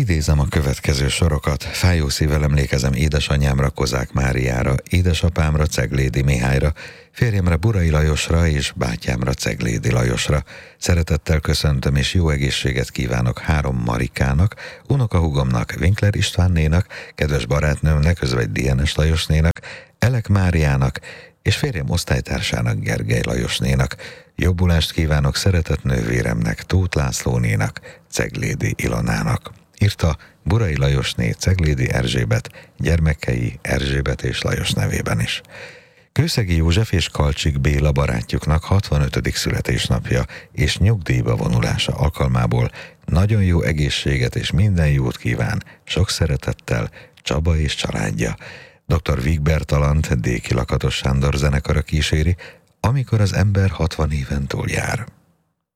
Idézem a következő sorokat. Fájó szívvel emlékezem édesanyámra, Kozák Máriára, édesapámra, Ceglédi Mihályra, férjemre, Burai Lajosra és bátyámra, Ceglédi Lajosra. Szeretettel köszöntöm és jó egészséget kívánok 3 Marikának, unokahúgomnak, Winkler Istvánnénak, kedves barátnőmnek, Özvegy Dienes Lajosnénak, Elek Máriának és férjem osztálytársának, Gergely Lajosnénak. Jobbulást kívánok szeretett nővéremnek, Tóth Lászlónénak, Ceglédi Ilonának. Írta Burai Lajosné, Ceglédi Erzsébet, gyermekei Erzsébet és Lajos nevében is. Kőszegi József és Kalcsik Béla barátjuknak 65. születésnapja és nyugdíjba vonulása alkalmából nagyon jó egészséget és minden jót kíván, sok szeretettel Csaba és családja. Dr. Vígber Talant, Déki Lakatos Sándor zenekara kíséri, amikor az ember 60 éven túl jár.